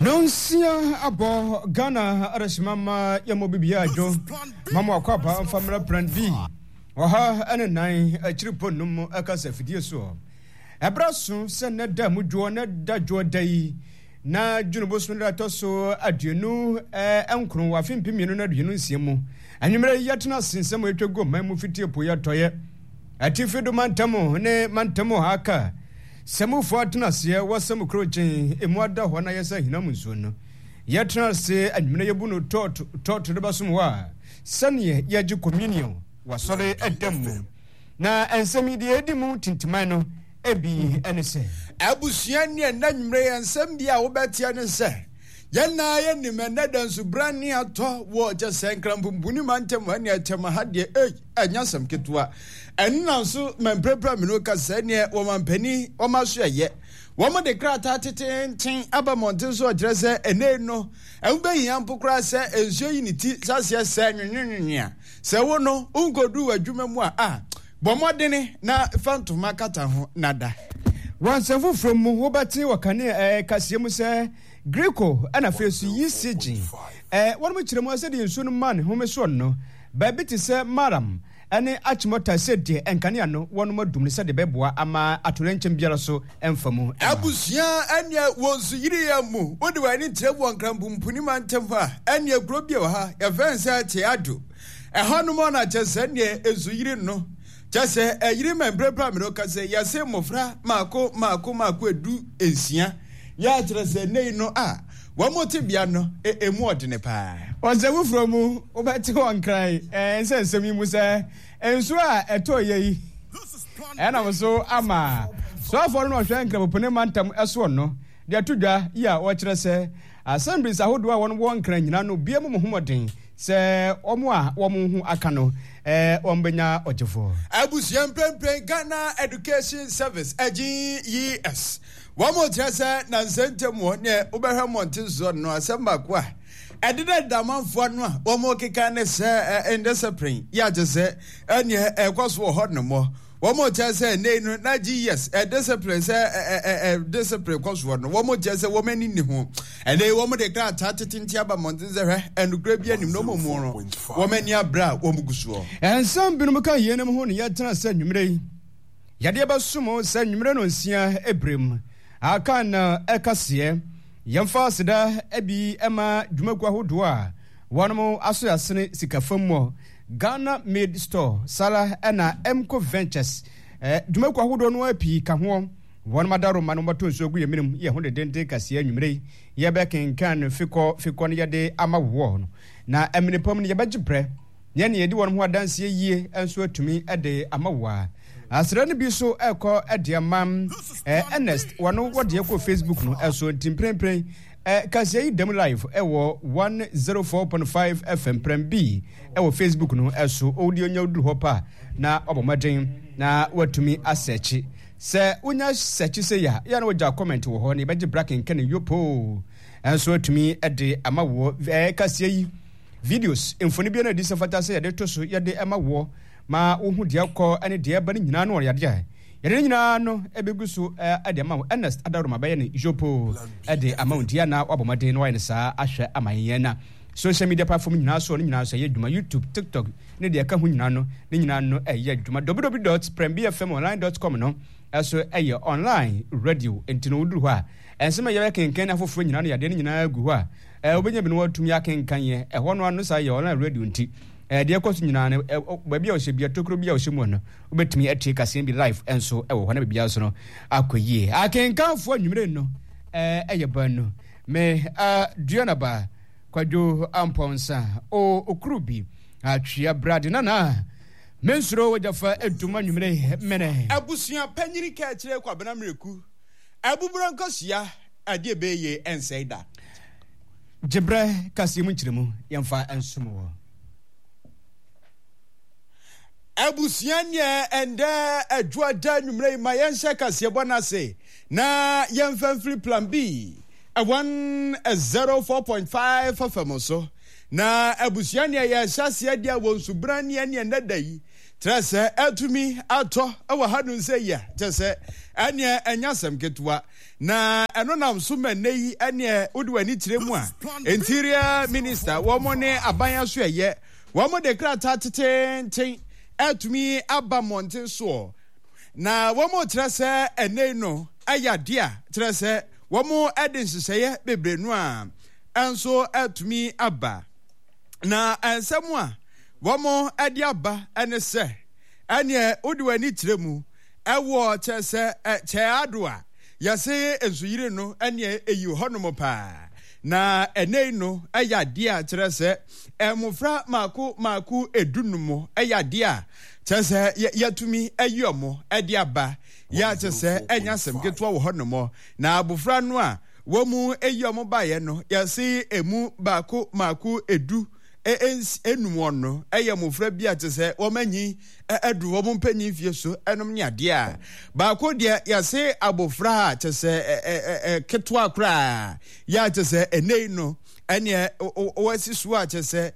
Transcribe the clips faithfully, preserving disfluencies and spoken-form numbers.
Nonsia abo Ghana arashimama ya mobibia jo mama akwapa famra brand B oha ene nan achiripo num akasa fidie so abraso se na da mudwo na da jo dai na junubo so na toso aduenu eh enkron wa fimpimienu na aduenu nsiemu anwumre yetena sensem etwego mamu fitie po yetoye atifido mantamo ne mantamo haka Semu fortuna se wasem krochen emuada ho na yesa hinam nso no yetna se admina yebu no tot tot de basum wa sane yaji communion wasore edam na ensemi de edimu tintiman no ebi enese abusua ne na nwumre ensem bia wo betia ne se yana ye ni menada nsu brani ato wo je senkrampuni mantem ani atem ha de eh anyasam ketwa enna nso memprepra mino ka se ne wo mampani wo maso ye wo mo de krata tetenten abamonte so ogire se ene no enbehia mpokra se ensuo yiniti sase se nwenwenwea se wo no unkodu adwuma mu a ah bomodene na fantoma kata ho nada wansefu from wobati wakane eh kasiem se Greco ana fesu yisiji eh wonu mo kiremu ase de nsu no man homeso no ba biti se maram ane achimota se de enkane ano wonu modum se de beboa ama atorenchem biara so emfamu abusia anya wonsu yiri ya mu odi wani trebu ankrambu mpuni mantemfa anya grobia wa ha ya vensa teado ehonu mo na chese ne ezu yiri no chese eyiri membrepra me no kase ya se mofra mako mako mako edu ensia ya trese nei no a wa moti bia no emu odene pa onsewu from obeti on cry eh nsensem yi mu se enso a eto yeyi ena mo so ama so afọ no hwe nkra popone mantam eso no de atudwa ya wo kire se assemblies ahodo a won won nkra nyina no bia mu homoden se omo a wo mu hu aka no eh ombenya ogefo abusian prempren Ghana Education Service agin yes Wamo tiasa na nsente mo ne obehwe monte zo no asemba kwa edede damanfo no a wamo keka ne se endiscipline ya jese ene ekwaso ho no mo wamo tiasa ne no na yes discipline se discipline kwaso no wamo tiasa wo mani ni ho ene wamo de kra tatetinti aba monte zehwe enugre bia nim no mo mo no wo mani abra wo mugusuo ensam binu ka yenem ho ne yetena se nwumre yade ba sumo se nwumre no nsia ebrem akana ekase yemfa sida ebi ema dwumaku ahodo a wonom aso yasene sikafammo Ghana Made Store Sala ena Emco Ventures eh dwumaku ahodo no api ka ho wonom adaro ma no mato nso gu yeminim ye ho de dente kase anwumre ye be kenkan fiko fiko ne yede ama wo no na eminipom ne ye bagipre ye ne yedi wonom ho adanse yie enso atumi ede ama wo a asrani bi so eko ediamam eh Ernest wano wode ko Facebook no eso timprempren eh kasei dem live ewo one oh four point five F M prem B ewo Facebook no eso audio nyawdu hopa na obomaden na watumi asearch se unya search se ya ya na waja comment wo ho ne beje bracken kan yopo enso atumi ede amawo eh kasei videos infoni bi na di sefata se ya de to so ya de amawo ma uhu dia ko ane dia bani nyina no yade ya yade nyina no ebegusu ade ma Ernest adaroma baye ne jopo ade amount ya na wabomade no wine sa ahwe amayen na social media platform nyina so no nyina so ye dwuma YouTube TikTok ne dia ka hu nyina no ne nyina no eye dwuma w w w dot prem b f m online dot com no eso eye online radio entino uduru ha ensema ye kenken afoforo nyina no yade nyina agu ha e obenya bi no watumi akenkan ye e ho no anu sa ye online radio nti eh de kwaso nyina ne ba bia o hye bia tokro bia o hye mu no obetumi atie kase bi live enso e wo ho na bia so no akoyie akenkanfo anwumre no eh eye ban no me a duana ba kwadwo amponsa o okrubi atwia brade na na mensuro wajafa eduma anwumre mene abusuan panyiri ka kire kwa bena mreku abuburo nkosia ade beye ensaida jebre kase mu nkiremu yemfa ensumo abusianya enda adwa da nwumre ma yenhye kase bonase na yemfamfri plan B one oh four point five F M so na abusianya ya hyase dia wonsu brani ane ndadai trese etumi ato ewa hanu se ya trese ene enya sem ketua na eno nam so manei ene odi wani tiremu a interior minister wo mo ne abanya so eye wo mo de krata tetenten etumi aba monten so na wo mo trese ene no aya dia trese wo mo edin siseye bebrenu a enso etumi aba na ensemu a womo edi aba ene se ene odi wani tiremu ewo chese che adoa yase ensuyire no ene eyi honom pa na ene no eya dia trese emufra maku maku edunumo eya dia chese yatumi eyomo edi aba ya chese enya sem keto wo honom na abufra no a womu eyomo baye no yase emu baku maku edu enum no eye mofra bia tese womanyi edu wo mpanyi fie so enom ne ade a ba ko de yase abofra tese keto akra ya tese enei no ene wasi so a tese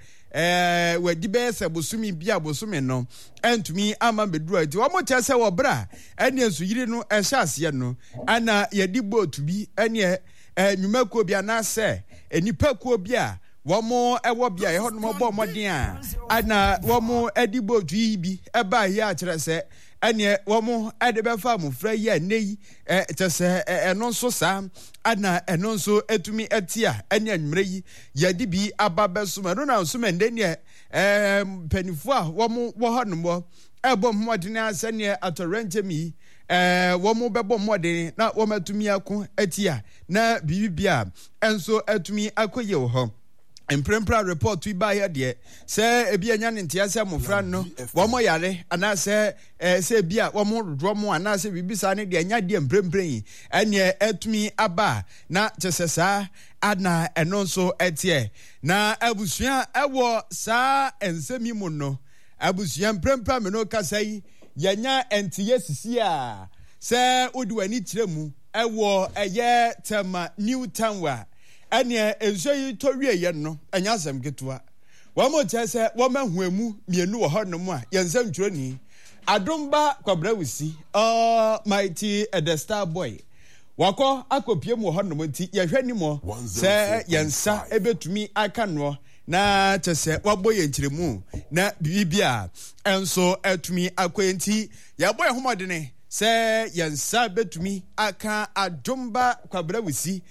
eh wadi be se bosumi bia bosumi no entumi ama bedu ati wo mo tese wo bra ene nsuyire no ehye ase no ana yadi boat bi ene enwumako bia na se enipa ko bia womo ewo bia eho no bo modin a ana womo edibo dui bi eba hi a kire se ene womo ede be fa mu fra yi nei e tese eno so sa ana eno so etumi etia ene anwumre yi yadi bi aba besuma no na so mende ne eh penifo a womo wo ho no mo ebo modin ase ne atorente mi eh womo bebo modin na womatumi akon etia na bibibia enso etumi akoye wo ho Imprempra report we buy here de say ebi anya ne ntiase amofra no wo mo yare ana say eh say bia wo mo dro mo ana say bibisa ne de anya de imprempren ene etumi aba na tesesa ana eno so etie na abusua ewo sa ensemi mu no abusua imprempra me no kasai yanya entiye sisi a say odi wani tiremu ewo eye tema new town wa ene ensoyi to wieye no anya asem ketua wo mo chese wo mahuamu mienu wo honom a yensam twroni adomba kwabra wusi uh mighty the star boy wako akopiem wo honom nti yehwani mo se yensa ebetumi aka no na chese wabo yenkyiremu na bibia enso etumi akwenti yabo ehomodene se yansa betumi aka adomba kwabra wusi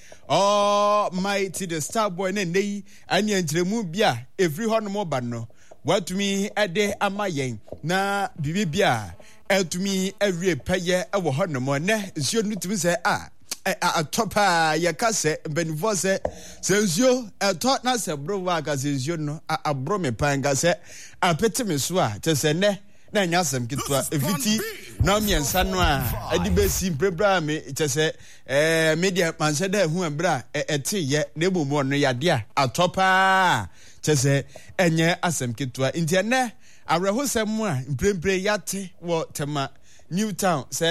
oh mighty the star boy ne nei ani entremu bia every hono ba no watumi ede amayen na bibibia etumi awie peye ewo hono mo ne nsuo nutumi se a atopa yakase benifo se sensio eto na se bro wa ka sensio no abro me panga se apete me so a tese ne na nya asem kitwa eviti na miensa no a adi besi mprebra me tese eh media manse da hu ambra ete ye na emumu no yade a atopa tese enye asem kitwa nti ne awrehosem a mprempre yate wo tema Newtown se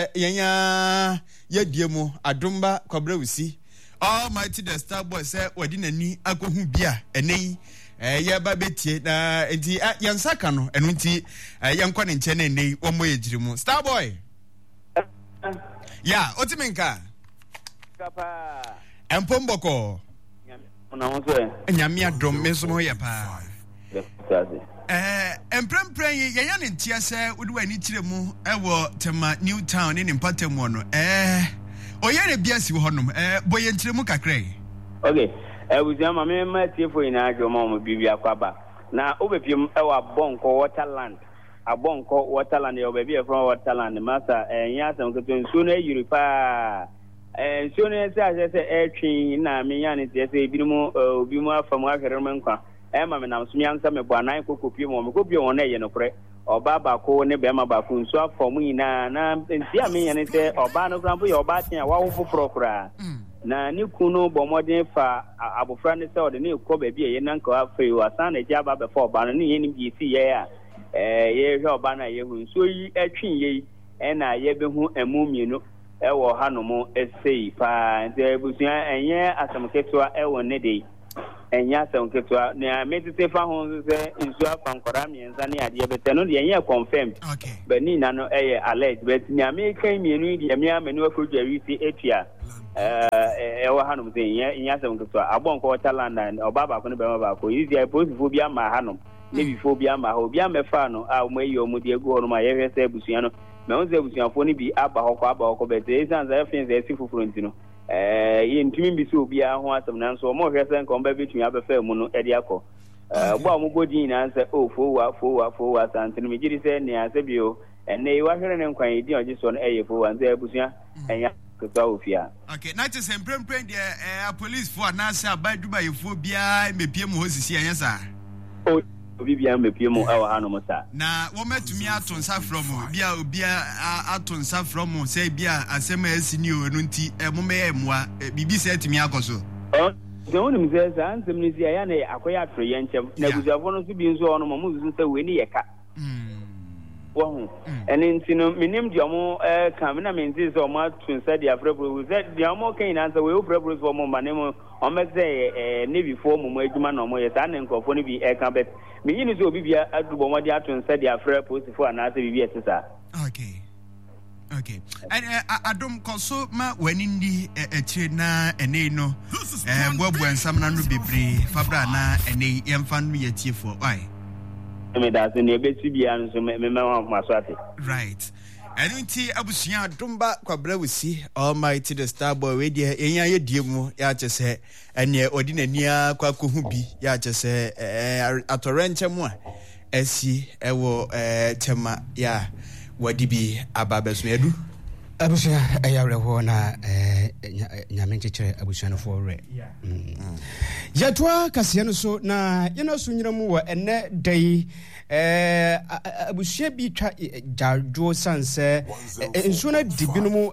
yenya yadiemu adomba kwabra wusi almighty the star boy se wadi nani akohu bia enei eh ye ba betie na enti yansaka no eno nti yankwa ne nche na enei wo mo yejirimu star boy ya otimenka kapa empomboko na hoso nyame adom meso mo ye pa eh emprempren yenya ne ntia se wodi wani kiremu ewo tema Newtown ne mpatemu no eh oyere biasi wo honom eh boye ntiremu kakrai okay eh wuzia ma me ma tiefo ina ajo ma mo bibia kwaba na obepiem ewa Abonko Waterland Abonko Waterland e obebi from Waterland masa eh nya asem keto nsuo na yiri pa eh nsuo na se ase se etwi na me nya ne tie se ebimu obi mu afam ahwere me nkwa eh ma me nam so nyansa me bua nan kokopie mo me kopie won na ye no kre oba ba ko ne be ma ba ko nsuo afam ina na ntia me nya ne se oba no krampo ye oba tia wa wo foforo kra na ni kunu bomoden fa abofra ne se ode ne ko ba bi ye nanka afei wasan na jaba be fa oba no ne ye ni bi si ye a eh ye hwe oba na ye hu nsuo yi atwin ye e na ye be hu emu mienu e wo ha no mo esei pa nti ebusuan enye asamketo e wo ne dei enya asɛm ketewa na metete fa ho sɛ nsu afa nkɔra mmiɛnsa ne adeɛ bɛtɛ no deɛ ɛnyɛ confirmed bani na no ɛyɛ alert but na mekan mmienu deɛ me amani afɔdwa wisi etua ɛɛ ɛwɔ hanom sɛ ɛnyɛ ɛnyɛ asɛm ketewa abɔ nkɔ waterland ɔba baako ne bɛma baako yi deɛ posifo bi ama hanom ne bifo bi ama hɔ obi amɛfa no a wɔn ayi wɔn deɛ gu hɔ no ma yɛhwɛ sɛ abusua no mɛ wɔn sɛ abusuafoɔ no bi aba hɔ kɔ aba hɔ kɔ bɛtɛ esan sɛ ɛfɛn sɛ ɛsi foforɔ nti no eh yintumi bi so bia ho asem nanso mo hwɛ sɛ nkom ba betumi abefa mu no e de akɔ eh bo mo godin na sɛ o fowa fowa fowa sante no me gidi sɛ ne asɛ bio ene yi wa hwere ne nkwan yi di oje so no eye fowa nze abusua enya kota ofia okay na te sɛ mprempren de eh police for na sɛ abadwuma yefo bia mepie mu hosisi enya sa o obi bia mepie mu awa hanu mo sa na wo metumi ato nsa from bia obi ato nsa from sɛ bia asɛm asini o no nti mo meye moa bibi sɛ tumi akoso oh so wonu mi sɛ sa ansɛm ni sia ya na akoya atro yɛ nkyɛm na guzuafo no so bi nso ono mo mu sɛ we ni yɛ ka mm wo ɛne nti no minim di omo eh kan na me nti sɛ omo ato nsa di afrɛbro sɛ di omo kan na sɛ we ofrɛbro so omo ma ne mo omo sɛ eh navy fo mo mo adwuma na omo yɛ sa ne nkɔfo no bi eh kan bet me yini so obi bia adubo mo de ato nsa de afra posifo ana se bibia tesa okay okay and adom koso ma wani ndi etire na ene no eh boabu ensam na no bebre fabra na ene yemfa no yetiefo ai me da se ne beti bia no so me me ma so ate right enu nti abusua adomba kwabra wusi almighty the star boy we de enya ye die mu ya kyese ene odi nania kwakohu bi ya kyese eh atorenche mu a asi ewo eh tema ya wadi bi ababeso edu abusua ayawreho na eh nyame kyekere abusua no for re yatwa kase no so na yena so nyina mu wa ene dai eh abusua bi twa jarjo sanse enso na dibinu mu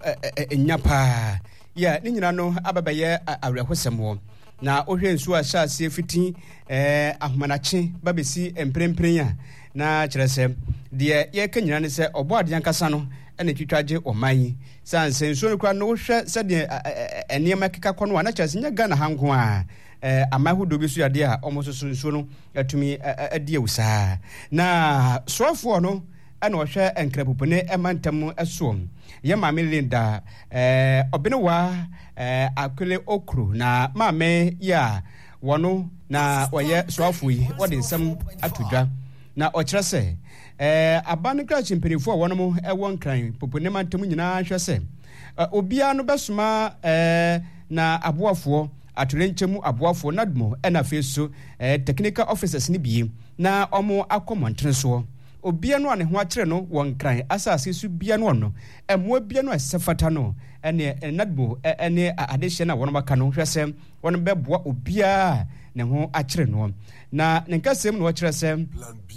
nyapa ya ni nyina no ababaye awrehosem na ohwe nsu a hyase fitin eh ahomanache babesi emprempren a na kyerese de ye ka nyina ne se obo ade ankasa no ene twitwaje oman sanse nsu no kra no hwe se de enema keka kɔ no na kyerese nya Ghana hanko a eh amahudo bi so yade a omososo nsu no atumi ade awusa na soafo no ana ohwe enkrapopone emantam esom ye maame Linda eh obenewa eh akule okru na maame ya wono na oye soafo yi wode nsam atodwa na okyerɛ sɛ eh aban kra chimpirifo wono mo ɛwɔ nkran popone mantam nyina hwɛ sɛ obia no besoma eh na aboafo atorenchemu aboafo nadmo ɛna feso eh technical officers ni bie na ɔmo akɔmɔntene so obia no ane ho akyere no won kran asase su bia no no ɛmoa bia no ɛsefata no ɛne nadbo ɛne adehye na wono maka no hwɛsɛ wono bɛboa obia ne ho akyere no na ne nkasem no wɔkyerɛ sɛ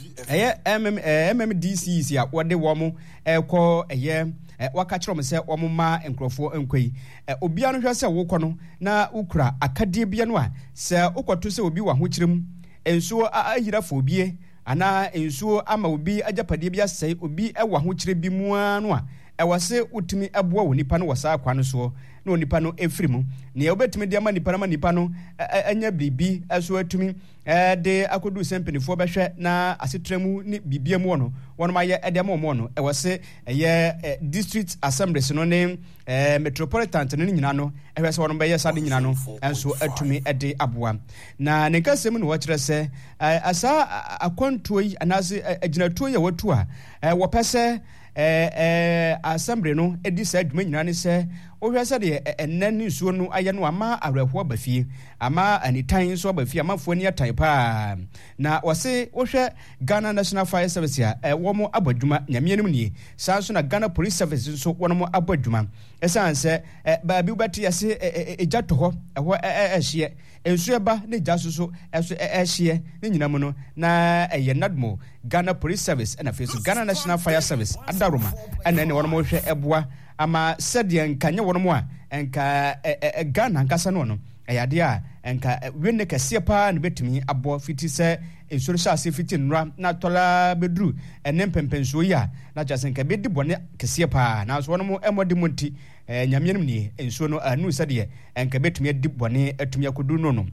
ɛyɛ M M D C C a wɔde wɔn ɛkɔ ɛyɛ waka kyerɛ mo sɛ wɔn ma nkrɔfo nkɔyi obia no hwɛ sɛ wokɔ no na ukura akadie bia no a sɛ ukɔto sɛ obi wa ho kyerem ensuo ayira fo obie ana ensuo ama obi agyapadie bi asɛe obi ɛwa ho kyerɛ bi mua no a ɛwɔ sɛ utumi aboa wo nipa no wɔ saa kwa no so na onipa no efiri mu ne obetumi de ama nipa na nipa no anya bibi ɛso atumi ɛde akodu sempenifoɔ bɛhwɛ na asetremu ne bibia mu no wɔn ma yɛ ɛde ma wɔn no ɛwɔ sɛ ɛyɛ district assemblies no ne metropolitan no nyina no ɛhwɛ sɛ wɔn bɛyɛ sade nyina no ɛnso atumi ɛde aboa na ne kasɛm no wɔkyerɛ sɛ asa akwantuo yi anaasɛ agyinatuo yi a watu a wɔpɛ sɛ eh eh assembly no edi sa adwuma nyina ne sɛ ohwɛ sɛ de enne ne nsuo no ayɛ no ama awerɛhoɔ bafie ama anitan so bafie amafoɔ ne atan pa na wɔse ohwɛ Ghana National Fire Service a wɔn mo abadwuma nyameenum nie saa so na Ghana Police Service so wɔn mo abadwuma ɛsan sɛ baabi wobɛte yɛse egya to hɔ ɛhɔ ɛhyeɛ nsuo ba ne gya so so ɛso ɛhyeɛ ne nyina mu no na ɛyɛ nadmo Ghana Police Service ɛna fe so Ghana National Fire Service adaroma ɛna ne wɔn mo hwɛ ɛboa ama sɛdeɛ nka nyɛ wɔn mu a nka Ghana nkasa no no ɛyade a nka wenne kɛseɛ paa ne betumi abɔ fiti sɛ nsuo hyɛ ase fiti nnura na tɔla beduru ɛne mpɛmpɛnsuo yi a na kyerɛ sɛ nka bɛdi bɔne kɛseɛ paa nanso wɔn mu ɛmɔde mu nti nyame no nie nsuo no anu sɛdeɛ nka betumi adi bɔne atumi akodu no no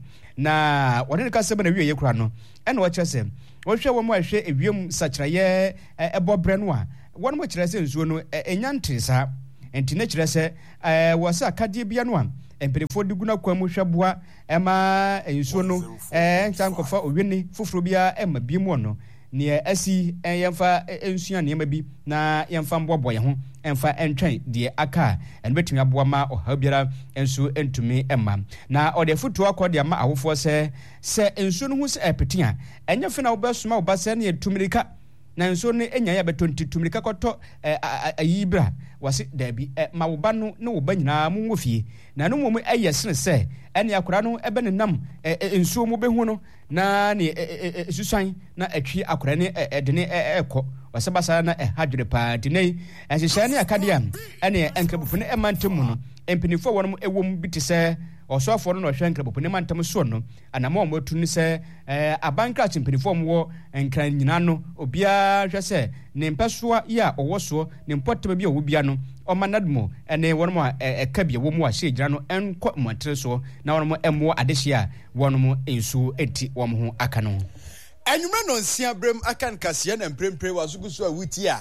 na wɔne ne kasa bɛ na wie yɛ kura no ɛna wɔkyerɛ sɛ wɔhwɛ wɔn mu a ɛhwɛ ewiem sakyerɛyɛ ɛbɔ brɛ no a wɔn mu kyerɛ sɛ nsuo no ɛnya ntere saa nti ne kyerɛ sɛ wɔ sɛ akadeɛ bia no a mpanyinfoɔ de guna kwan mu hwɛ boa ɛma nsuo no ɛɛ nta nkɔfa owini foforɔ bia ɛma bi mu no nea asi yɛmfa nsua nneɛma bi na yɛmfa mboaboa yɛn ho ɛmfa ɛntwɛn deɛ aka ɛno bɛtumi aboa ma ɔhaw biara nso ntumi ɛma na ɔde foto akɔ de ama awofoɔ sɛ sɛ nsuo no ho sɛ ɛpete a ɛnyɛ fe na wobɛsoma wo ba sɛ ne yɛ tumirika na nsuo no enya ya beto nti tumirika kɔtɔ ayi bra wase dabi ma wo ba no ne wo ba nyinaa mu ngofie na no mu ɛyɛ sene sɛ ɛne akora no ɛbɛ ne nam nsuo mu behu no na ne susan na atwi akora ne ɛde ne ɛkɔ wase basa na ɛhadwere paa dinei ɛhyehyɛ ne akade a ɛne ɛnkrabufo ne ɛmantam mu no empinifo wɔn mu ɛwɔ mu bi te sɛ ɔsɔfo no na ɔhwɛ nkrabufo ne mantam so no anama wɔn atu ne sɛ abankra chimpinifo mu wɔ nkran nyina no obia hwɛ sɛ ne mpɛsoa yi a ɔwɔ so ne mpɔtɛm bi a ɔwɔ bia no ɔma nadmo ɛne wɔn mu a ɛka bi wɔ mu a hyɛ gyina no ɛnkɔ mmɔntere so na wɔn mu ɛmo adehye a wɔn mu nsu enti wɔn ho aka no anwumre no nsia brem aka nkaseɛ na mprempre waso so a wuti a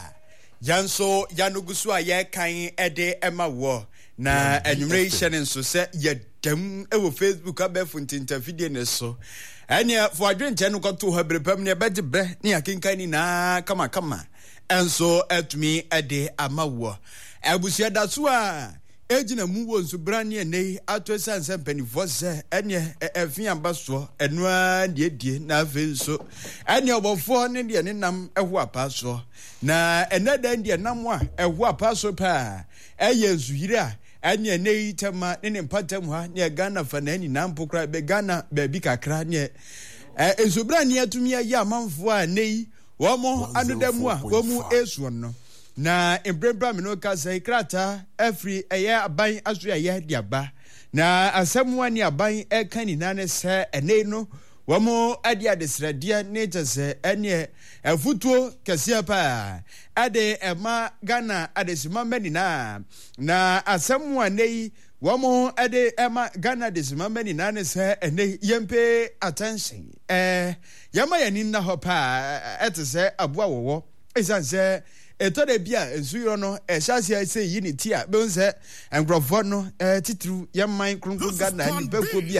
yanso yanugu so a yɛ kan ɛde ɛma wɔ na anwumre yi hyɛ ne nso sɛ yɛ dam ɛwɔ Facebook abɛfo ntinta video ne so ɛne fo adwenkyɛ no kɔto ha brepam ne ɛbɛgye brɛ ne akenkan ni na kama kama ɛnso atumi ɛde ama wɔ abusia da so a ejina mu wɔ nso brane ne ato sanse mpanifo sɛ ɛne ɛfi amba so ɛnoa die die na afei nso ɛne ɔbɔfo ne de ne nam ɛho apa so na ɛna da de nam a ɛho apa so pa ɛyɛ nsuhire a ɛne ne yitama ne ne mpatam ha ne Ghana fa na ni nam pokra be Ghana ba bi kakra ne ɛ nso brane atumi ayi amanfo a nei wɔmo anodamu a wɔmu esuo no na embrembra me no ka say krata every ɛyɛ aban aso ɛyɛ diaba na asɛm ani aban ɛka ni na ne sɛ ɛne no wɔmo ade adesradeɛ ne tese ɛne afutuo kɛseɛ pa ade ɛma Ghana adesima mani na na asɛm ani wɔmo ade ɛma Ghana adesima mani na ne sɛ ɛne yempe attention eh yama yani na hɔ pa ɛte sɛ aboa wɔwɔ ɛsan sɛ eto de bia ensuyo no ehyasia se yi ne ti a be nse engrofo no titru yeman kronkron Ghana ni beko bia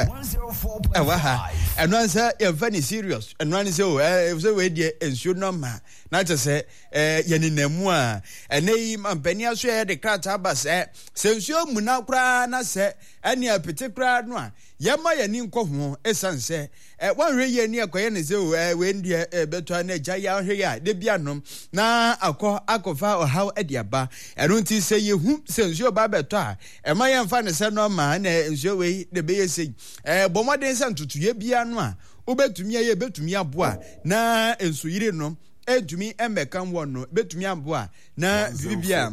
ewa ha eno nse ye very serious eno an se o se we die ensuyo no ma na che se ye ni namu a ene yi mampani aso ye de krata aba se se ensuyo mu na kra na se ene apete kra no a yema ye ni nkoho esanse e wanhwe ye ni akoye ne se o we ndie beto na gya ya hwe ya de bia nom na akọ akọfa ọhaw adiaba ẹnu ti sẹ yehu sẹ nsuo ba bẹtọ a ẹma yẹn fa ne sẹ nọọma na nsuo wei de bẹyẹ sẹ ẹ bọmọden sẹ ntutuye bia no a wobẹtumi ayẹ bẹtumi aboa na nsuyire no etumi emeka won no betumi aboa na bibia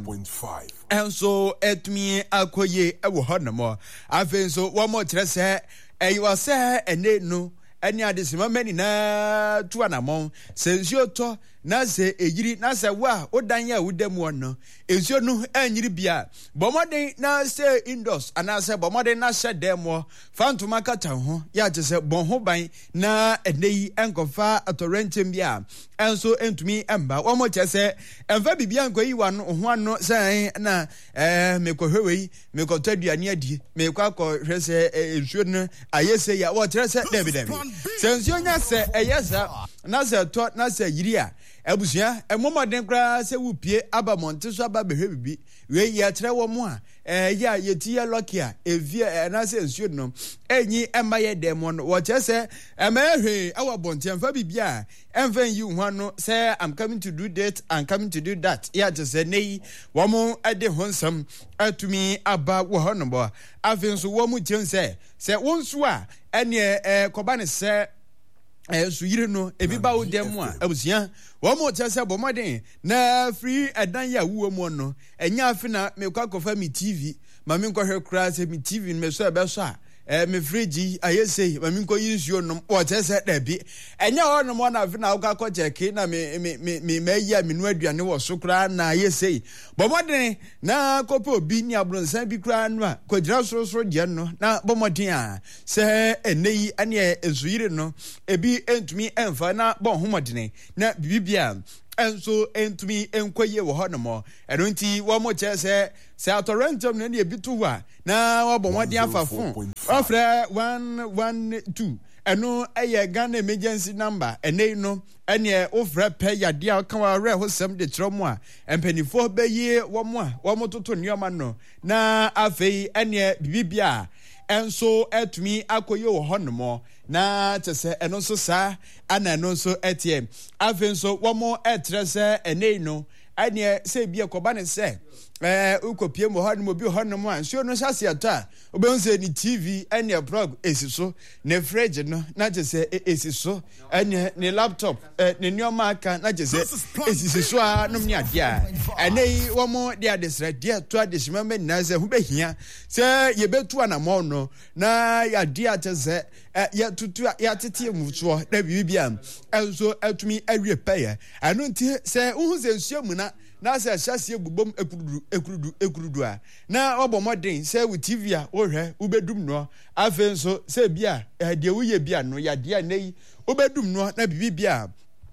enso etumi akoye ewo honomo afen so wo mo kire se eyo se ene no eni adesima mani na tuanamon se nsuo to na se ejiri na se wa odan ya wudam no nsuo no anyiri bia bomoden na se indoors ana se bomoden na hye demo fantoma kata ho ya je se bon ho ban na eneyi enkofa atorentem bia enso entumi emba wo mo che se emfa bibia nkoyi wa no ho ano se na eh mekohwewei mekotaduane adi mekwa hwese nsuo no ayese ya wo kire se debi debi se nsuo nya se eyesa na se to na se yiri a abusia emomaden kra se wupie aba monte so aba behwe bibi we ye kire wo mo a eh ya yeti ya lucky a evie na se nsuo no enyi emma ye demo no wo che se emahwe awa bonte emfa bibia emfa yi hu no say I'm coming to do that I'm coming to do that ya je se nei wo mo ade honsam atumi aba wo hono bo afin so wo mo chen se se wonsu a ene eh koba ne se eh so yire no ebi ba wo dem a abusia wo mo tse se bo modern na free edan ya wo mo no enya afi na me kwa kofa mi T V ma me nkɔ hwɛ kra se mi T V me so e be so a eh me fridge ayese ma me nkɔ yinsuo no wo tse se da bi enya ho no mo na afi na wo ka kɔ check na me me me me ya me nu aduane wo so kra na ayese bo modern na kope obi ni ablonsan bi kra no a kɔgyina so so de no na bo modern a se eneyi ane ezuyire no ebi entumi emfa na bo homodene na bibia enso entumi enkoye wo ho no mo eno nti wo mo che se se atorentum na ebi tuwa na wo bo modern afafo ofre one one two eno eye Ghana emergency number ene no ene ofre pe yade a kan wa re ho sem de tromo a empanifo beye wo mo a wo mo toto nioma no na afei ene bibia enso etumi akoye wo ho no mo na tese eno so sa ana eno so etie afen so wo mo etrese ene no ane se bia koba ne se eh ukopie mo ho no bi ho no mo anso no sase ata obense ni T V ane prog esi so ne fridge no na tese esi so ane ne laptop ne nyoma aka na tese esi so a no ni ade a ane wo mo de adesra de to adesima me na se hu behia se ye betu anamo no na ya de atese ya tutu ya tete mutuo na bibia enso atumi awie peye anu nti se uhu se nsuo mu na na se hyase gbubom ekurudu ekurudu ekurudu a na obo modern se wu T V a wo hwe ubedum no afen nso se bia de wuye bia no ya de anei ubedum no na bibia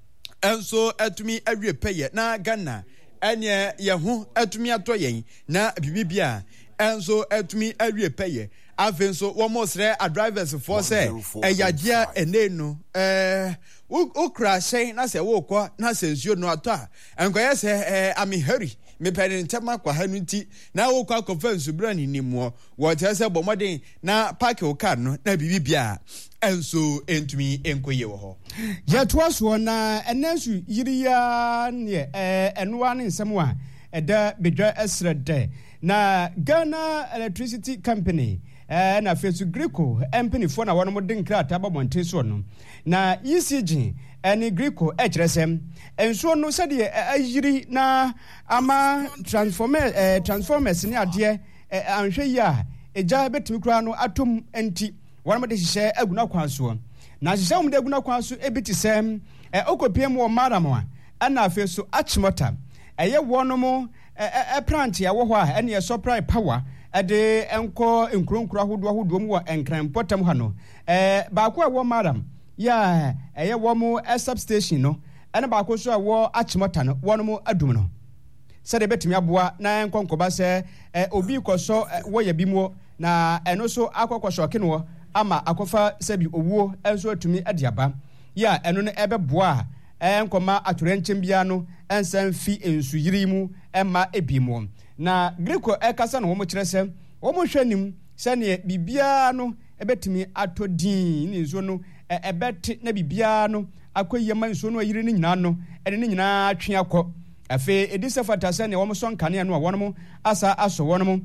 enso atumi awie peye na Ghana ene ye ho atumi ato yen na bibia enso atumi awie peye afen so wo mo sre a drivers for say eyadia ene no eh o crash na se wo kwa na se nsuo no ato a enkoye se eh ami hurry me pere ntema kwa hanu nti na wo kwa conference bra ni nimu wo te se bo modern na park o car no na bibia enso entumi enkoye wo ho ya toaso na enansu yiriya ne eh enwa ne nsem a eda bedwa esrede na Ghana Electricity Company eh na fesu Greco empany for na wono modin krata ba monte so no na E C G eni Greco echresem enso no sade ayiri na ama transformer eh transformers ni ade anhwe yi a eja betimi kura no atom enti wono mode hihye aguna kwanso na hihye wo mode aguna kwanso ebiti sem eh okopiem wo maramwa ana fesu achimota eye wono mo e plant ya wo ho a ene supply power ade enko enkronkro ahodo ahodo mu wo enkranpotam ha no eh baako a wo madam ya eye wo mu substation no ene baako so a wo achimota no wono mu adum no se de betimi aboa na enkonkoba se obi koso wo ya bi mu na eno so akokosho keno ama akofa se bi owuo enso atumi adiaba ya eno no ebeboa enkoma atorenchim bia no ensan fi ensu yiri mu emma ebimo na Greco ekasa no wo kyerese wo mo hwanim se ne bibia no ebetimi atodin ni nso no ebet na bibia no akoyema nso no yiri ni nyina no ene ni nyina atwe akọ afi edise fata se ne wo mo son kane no wo no asa aso wo no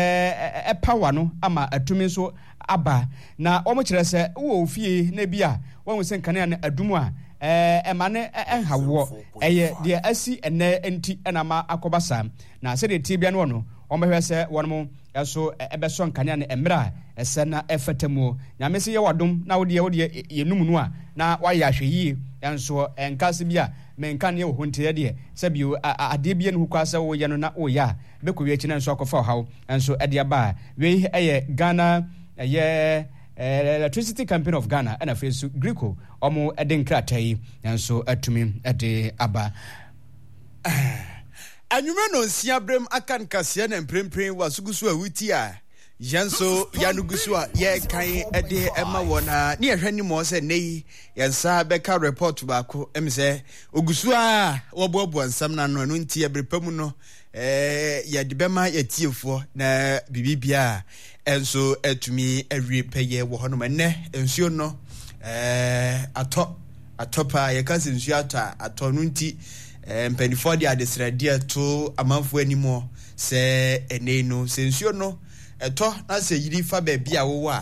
eh power no ama atumi so aba na wo mo kyerese wo ofie na bia wo se kane na adumu a eh emane enhawo eye de asi ene enti enama akobasa na se de tibia no no omehwe se wonmo eso ebeso nkania ne emra ese na efetemu nyame se ye wadom na wode wode yenum no a na wayɛ ahweyi enso enkase bia menka ne wo nte de se bi ade bia no kwasa wo ye no na wo ya bekowi achi na enso akofa haw enso ade aba we eye Ghana eye Electricity Company of Ghana and a face Greco omo eden kratai enso atumi ade aba anwuma no nsia brem akan kase na mprempren wasugusu awuti a yanso yanugusu a ye kan ede ema wona ne ehwani mo se nei yansa beka report baako emse ogusu a wobobo ansam na no nti ebrepam no eh ya dibema yatiefo na bibibia enso etumi awie peye wo hono menne ensuo no eh ato atopa ye kase nsuo ata ato no nti mpanifo de adesradia to amanfo animo se eneno se nsuo no eto na se yiri fa ba bia wo wa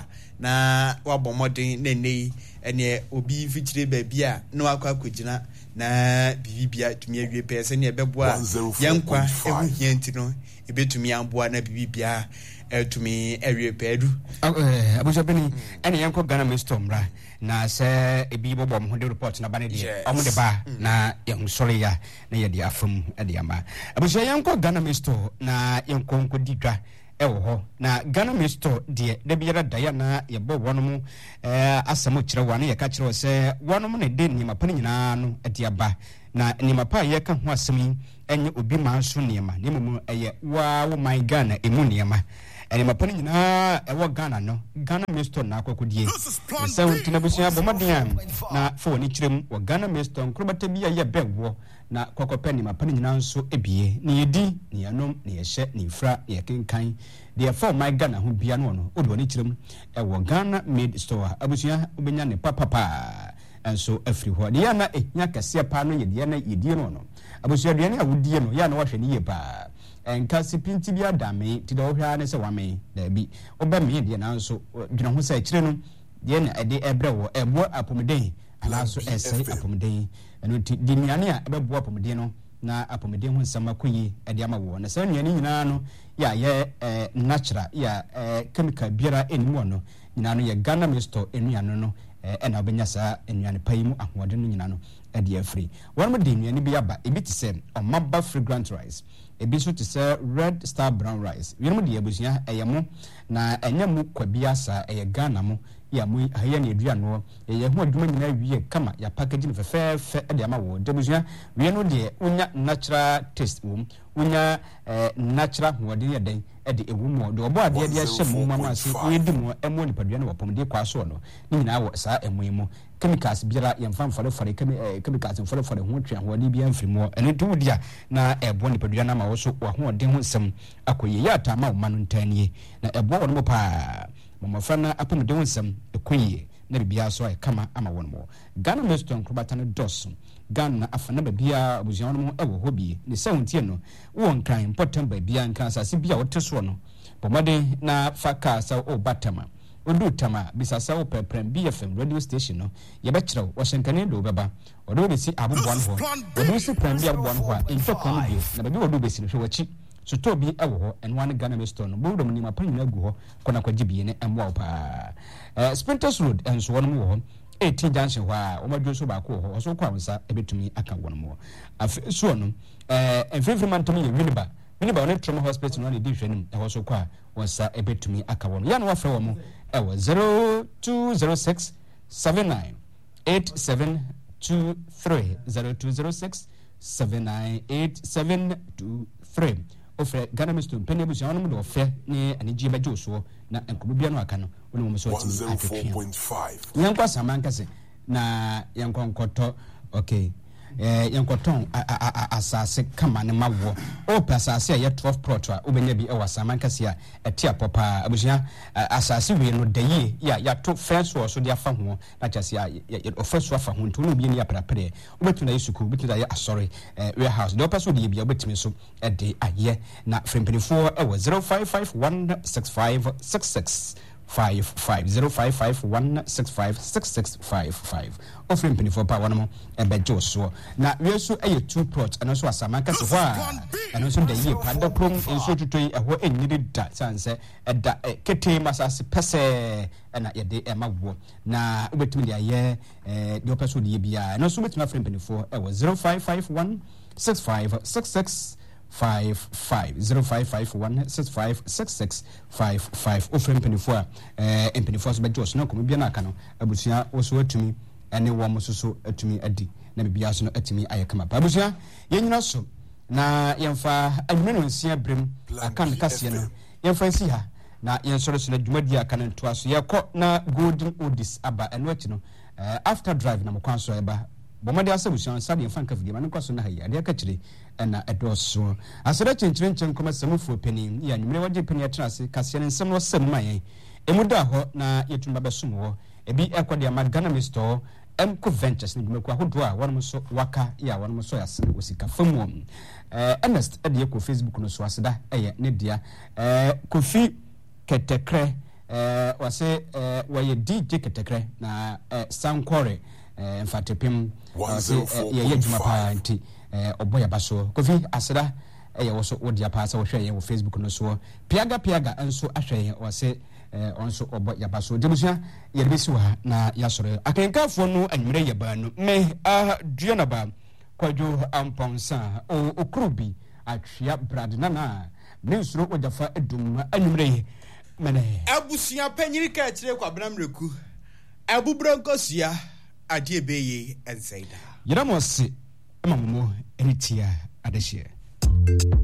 na wabomodin na nei ene obi mfitire ba bia na wakwa kogina na bibibia tumi awie pese ne ebeboa yankwa ehu hienti no ebetumi amboa na bibibia etumi awie pedu eh abuja beni ene yankwa Ghana Minister mra na se ebi bobo mo de report na bane de omo de ba na yan sori ya na ye de afam e de ama abuja yankwa Ghana Minister na yankwa nkodidwa ewo ho na Ghana Minister de de biara daya na ye bo wonom eh asamo kire wa na ye ka kire se wonom ne de nima pa nyina no e de aba na nima pa ye ka ho asemi enye obi ma so nima ne mu eye wa wo my Ghana emu nima ene mapani nyina ewo Ghana no Ghana Minister na akokodie se wontina busia bomaden na fo ni kirem wo Ghana Minister nkrobata bia ye bewo na kokopani mapani nyina nso ebie ne yedi ne yanom ne yehye ne ifra ye kenkan de fo my Ghana ho bia no no odo ni kirem ewo Ghana Made Store abusia obenya ne papapa enso afri ho de ya na ehia kase pa no ye de na yedie no no abusia de na awudie no ya na wahwe ne ye pa enka sipinti bia dame ti do hwa ne se wame da bi oba me de na nso dwena ho sa kire no de na ede ebre wo ebo apomden ala so ese apomden eno ti di nuane a ebebo apomden no na apomden ho nsama koyi ede ama wo na se nuane nyina no ya ye natural ya chemical biara enimu no nyina no ye Ghana Minister enuane no ena obenya sa enuane payimu ahoɔden no nyina no ede afri wɔn mo de nuane bi aba ebi ti se omaba fragrant rice ebi so to say red star brown rice winom de abusia eyemo na enyam kwabia sa eye Ghana mo ya mu aye na edua no eye ho adwuma nyina wie kama ya package no fefefe e de ama wo de abusia wieno de unya natural taste wo unya natural hoɔden ye den e de ewu mo de obo ade de ahye mo mama ase yedi mo emo nipadua no wapom de kwa so no ni nyina wo sa emo emo chemicals biara yemfa mfare fare chemicals mfare fare ho twa ho de bia mfiri mo ene to dia na ebo nipadua na ma wo so wa ho de ho nsem akoye ya ta ma wo manu ntanie na ebo wo no pa mo fa na apem de ho nsem ekoye na bia so ay kama ama wo no Ghana Minister nkrobata no dos Ghana afana ba bia abuzian no ewo hobie ne se wontie no wo nkran important ba bia nkran asase bia woteso no pomade na faka sa o batama odu tama bisasa wo prem B F M radio station no ye be kire wo hyenkane do beba odo be si aboboan ho odo si prem bia aboboan ho a intoko no bi na be odo be si no hwe wachi so to bi ewo ho enwa ne Ghana Minister no bodom ni mapanyu agu ho kona kwaji bi ne emwa pa eh Sprinters Road enso wono mo ho eighteen junction ho a o madwo so ba ko ho so kwa nsa ebetumi aka wono mo afi so no eh every man to me Winneba Winneba on Trauma Hospital no dey hwenim e ho so kwa wonsa ebetumi aka wono ya no wafra wo mo ewo zero two zero six seven nine eight seven two three zero two zero six seven nine eight seven two three ofre Ghana Minister penny busia wono do ofe ne aniji ba joso na enkobo bia no aka no wono mo so timi atwetwe yankwa samankase na yankwa nkoto okay eh yankoton asase kama ne mawo o pasase ya twelve plot a obenya bi e wasamankase a etia popa abusia asase we no daye ya ya to fence wo so de afa ho na chase ya ofeso afa ho nto no bi ne ya prapre obetuna yesuku obetuna ya asori warehouse de opeso de bi obetimi so e de aye na frempinifo e wo zero five five one six five six six five five zero five five one six five six six five five offering penny for power no e bejo so na we so e two plot and so asamaka so ho a and so the year panda krom enso tutoi e ho enyiri da sanse e da kete masase pese na ye de e mawo na obetumi dia ye eh de opeso de bia and so betumi offering penny for e zero five five one six five six six five five zero five five one six five six six five five offering penifo eh penifo so bejo so na komo bia na aka no abusia wo so atumi ene wo mo so so atumi adi na bibia so no atumi ayekama pa abusia yenyina so na yemfa adwene nsia brem akan kase no yemfa nsi ha na yensoro so na dwumadi aka na to aso yekọ na golden odis aba eno achi no after drive na mokwan so eba bomade asabusia sabe yemfa nka fidi ma no kwaso na hayi ade aka kire na edoso asere chenchirenchen koma samufu penin ya nyumre wade peni atrase kase ne nsem no sam mayen emuda ho na yetumba besumo ebi ekode ama Ghana Minister Emco Ventures ni dwumako ahodo a wonom so waka ya wonom so yase osika famu eh Ernest ede ko Facebook no so aseda eye ne dia eh Kofi Ketekre eh wase eh waye D J Ketekre na eh Sankore eh mfatepim wase ye ye dwuma pa nti eh oboya baso Kofi aseda eh wo so wodi apa sa wo hwe ye wo Facebook no so piaga piaga enso ahwe wase eh onso oboya baso debusua ye besi wa na yasore akenkafo no anwure ye ba no me ah duana ba Kwajo amponsa o okrubi atwia bradna na ne nsuro ojafa edum anwumre mene abusia panyiri ka kire kwabramreku abubrankosia ade ebeye ensaida yiramosi amamumo enitia adehye